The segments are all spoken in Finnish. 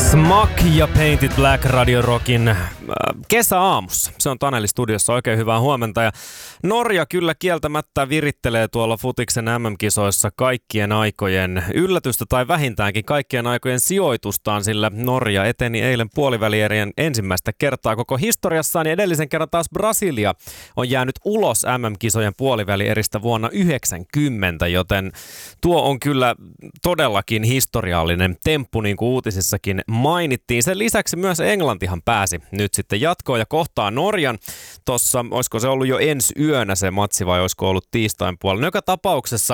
Smack ja Painted Black Radio Rockin kesäaamussa. Se on Taneli studiossa. Oikein hyvää huomenta. Ja Norja kyllä kieltämättä virittelee tuolla futiksen MM-kisoissa kaikkien aikojen yllätystä tai vähintäänkin kaikkien aikojen sijoitustaan, sillä Norja eteni eilen puolivälierien ensimmäistä kertaa koko historiassaan ja edellisen kerran taas Brasilia on jäänyt ulos MM-kisojen puolivälieristä vuonna 1990, joten tuo on kyllä todellakin historiallinen temppu, niin kuin uutisissakin mainittiin. Sen lisäksi myös Englantihan pääsi nyt sitten jatkoon ja kohtaa Norjan. Tossa, olisiko se ollut jo ensi yönä se matsi vai olisiko ollut tiistain puolella. Joka tapauksessa,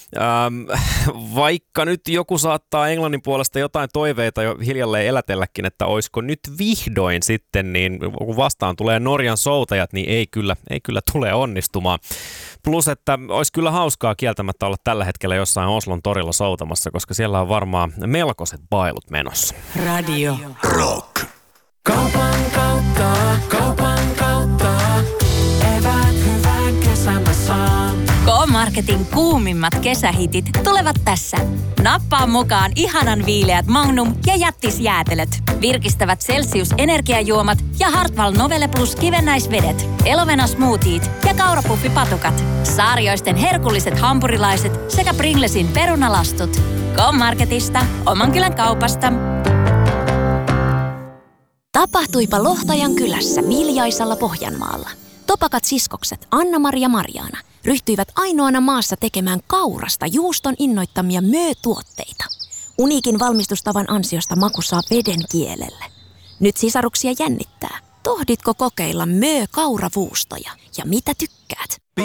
vaikka nyt joku saattaa Englannin puolesta jotain toiveita jo hiljalleen elätelläkin, että olisiko nyt vihdoin sitten, niin kun vastaan tulee Norjan soutajat, niin ei kyllä tule onnistumaan. Plus, että olisi kyllä hauskaa kieltämättä olla tällä hetkellä jossain Oslon torilla soutamassa, koska siellä on varmaan melkoiset bailut menossa. Radio Rock. Kaupan kautta, evät hyvän kesän saan. K-Marketin kuumimmat kesähitit tulevat tässä. Nappaa mukaan ihanan viileät Magnum ja jättisjäätelöt. Virkistävät Celsius-energiajuomat ja Hartwall Novelle Plus kivennäisvedet. Elovena smoothiet ja kaurapuffipatukat. Saarioisten herkulliset hampurilaiset sekä Pringlesin perunalastut. K-Marketista, oman kylän kaupasta. Tapahtuipa Lohtajan kylässä Viljaisalla Pohjanmaalla. Topakat siskokset Anna-Mari ja Marjaana ryhtyivät ainoana maassa tekemään kaurasta juuston innoittamia möötuotteita. Uniikin valmistustavan ansiosta maku saa veden kielelle. Nyt sisaruksia jännittää. Tohditko kokeilla möö-kauravuustoja ja mitä tykkäät?